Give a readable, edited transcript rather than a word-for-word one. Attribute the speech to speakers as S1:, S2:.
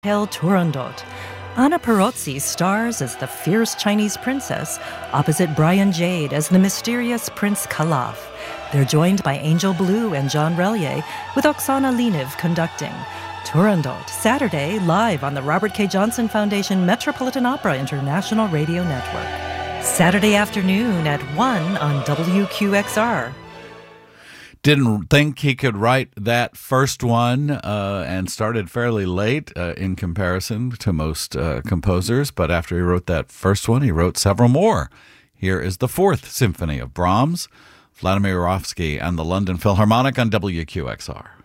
S1: tale Turandot. Anna Perozzi stars as the fierce Chinese princess, opposite Brian Jade as the mysterious Prince Kalaf. They're joined by Angel Blue and John Relier, with Oksana Leniv conducting. Turandot, Saturday, live on the Robert K. Johnson Foundation Metropolitan Opera International Radio Network. Saturday afternoon at 1 on WQXR.
S2: Didn't think he could write that first one and started fairly late in comparison to most composers. But after he wrote that first one, he wrote several more. Here is the Fourth Symphony of Brahms, Vladimir Rofsky and the London Philharmonic on WQXR.